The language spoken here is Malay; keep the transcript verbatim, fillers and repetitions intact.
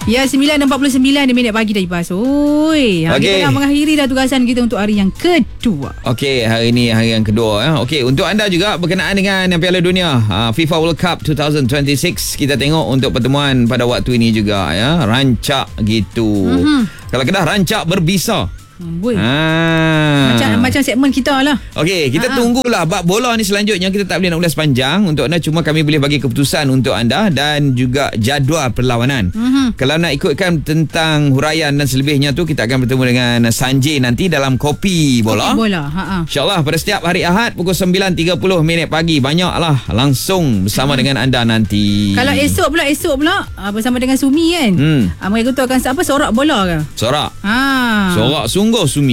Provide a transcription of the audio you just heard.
Ya, sembilan empat puluh sembilan minit pagi dah Ibas. Oi, ha, Okey. kita nak mengakhiri dah tugasan kita untuk hari yang kedua. Okey, hari ini hari yang kedua ya. Okey, untuk anda juga berkenaan dengan Piala Dunia uh, FIFA World Cup dua ribu dua puluh enam, kita tengok untuk pertemuan pada waktu ini juga ya, rancak gitu. Mm-hmm. Kalau Kedah rancak berbisa. Hmm, boy. Ha. Macam macam segmen kita lah. Okey, kita Ha-ha. tunggulah bab bola ni selanjutnya. Kita tak boleh nak ulas panjang untuk anda, cuma kami boleh bagi keputusan untuk anda dan juga jadual perlawanan. Mm-hmm. Kalau nak ikutkan tentang huraian dan selebihnya tu, kita akan bertemu dengan Sanjay nanti dalam Kopi Bola. Kopi Bola. Ha-ha. InsyaAllah pada setiap hari Ahad pukul sembilan tiga puluh minit pagi. Banyaklah langsung bersama hmm. dengan anda nanti. Kalau esok pula esok pula uh, bersama dengan Sumi kan. Hmm. Uh, mereka tu akan apa, sorak bola ke? Sorak. Ha. Sorak sungguh Sumi.